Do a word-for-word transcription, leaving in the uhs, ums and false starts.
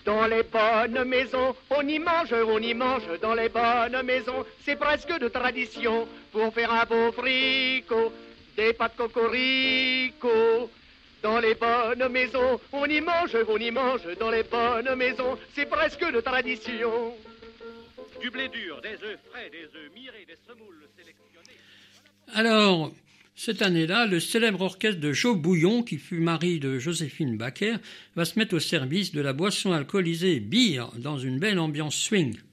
Dans les bonnes maisons, on y mange, on y mange. Dans les bonnes maisons, c'est presque de tradition. Pour faire un beau fricot, des pâtes cocorico. Dans les bonnes maisons, on y mange, on y mange. Dans les bonnes maisons, c'est presque de tradition. Du blé dur, des œufs frais, des œufs mirés, des semoules sélectionnés. Alors, cette année-là, le célèbre orchestre de Joe Bouillon, qui fut mari de Joséphine Baker, va se mettre au service de la boisson alcoolisée bière dans une belle ambiance swing.